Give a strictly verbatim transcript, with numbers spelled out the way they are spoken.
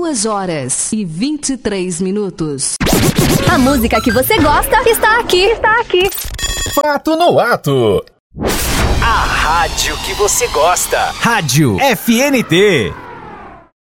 Duas horas e vinte e três minutos. A música que você gosta está aqui, está aqui. Fato no Ato. A rádio que você gosta. Rádio F N T.